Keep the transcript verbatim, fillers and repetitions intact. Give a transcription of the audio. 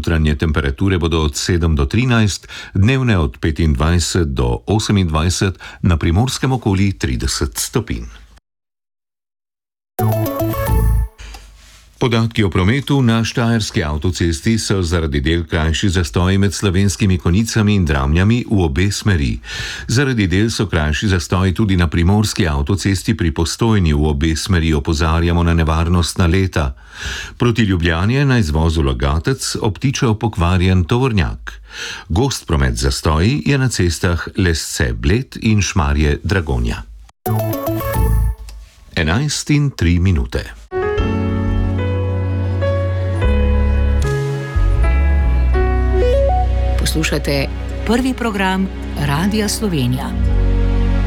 Jutranje temperature bodo od sedem do trinajst, dnevne od petindvajset do osemindvajset, na Primorskem okoli trideset stopinj. Podatki o prometu na štajerski avtocesti so zaradi del krajši zastoji med Slovenskimi Konjicami in Dramljami v obe smeri. Zaradi del so krajši zastoji tudi na primorski avtocesti pri Postojni v obe smeri, opozarjamo na nevarnost naleta. Proti Ljubljani je na izvozu Logatec obtičal pokvarjen tovornjak. Gost promet zastoji je na cestah Lesce-Bled in Šmarje-Dragonja. enajst in tri minute. Poslušate prvi program Radia Slovenija.